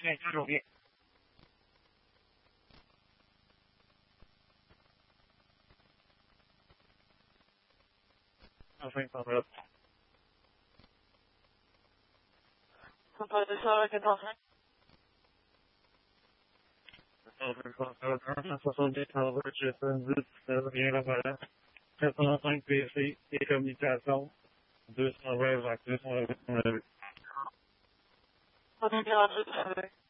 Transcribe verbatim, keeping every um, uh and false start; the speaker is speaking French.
tiens toujours bien. Enfin, ça va. On peut aller ça avec attention. cent soixante-dix, Albert, G S M dix, rien la valeur. quatre cent cinq P C et communication. deux cent vingt, deux cent vingt. On est bien rendu,